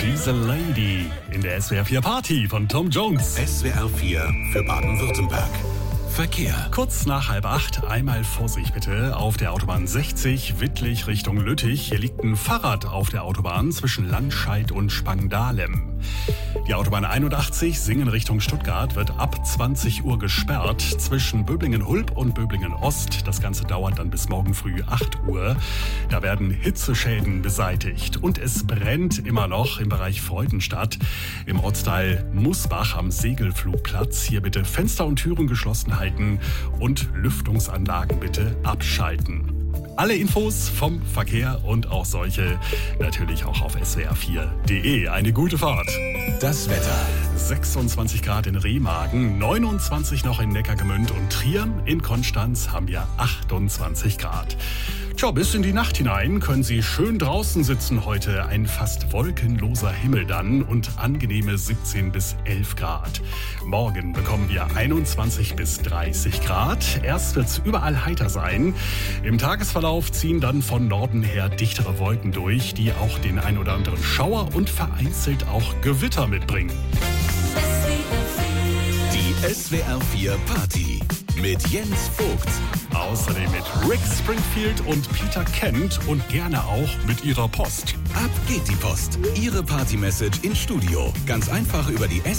She's a Lady in der SWR 4 Party von Tom Jones. SWR 4 für Baden-Württemberg. Verkehr. Kurz nach 7:30, einmal Vorsicht bitte auf der Autobahn 60 Wittlich Richtung Lüttich. Hier liegt ein Fahrrad auf der Autobahn zwischen Landscheid und Spangdahlem. Die Autobahn 81 Singen Richtung Stuttgart wird ab 20 Uhr gesperrt zwischen Böblingen-Hulb und Böblingen-Ost. Das Ganze dauert dann bis morgen früh 8 Uhr. Da werden Hitzeschäden beseitigt. Und es brennt immer noch im Bereich Freudenstadt im Ortsteil Musbach am Segelflugplatz. Hier bitte Fenster und Türen geschlossen halten und Lüftungsanlagen bitte abschalten. Alle Infos vom Verkehr und auch solche natürlich auch auf swr4.de. Eine gute Fahrt. Das Wetter. 26 Grad in Remagen, 29 noch in Neckargemünd und Trier. In Konstanz haben wir 28 Grad. Tja, bis in die Nacht hinein können Sie schön draußen sitzen heute. Ein fast wolkenloser Himmel dann und angenehme 17 bis 11 Grad. Morgen bekommen wir 21 bis 30 Grad. Erst wird's überall heiter sein. Im Tagesverlauf ziehen dann von Norden her dichtere Wolken durch, die auch den ein oder anderen Schauer und vereinzelt auch Gewitter mitbringen. Die SWR 4 Party mit Jens Vogt. Außerdem mit Rick Springfield und Peter Kent und gerne auch mit ihrer Post. Ab geht die Post. Ihre Party-Message ins Studio. Ganz einfach über die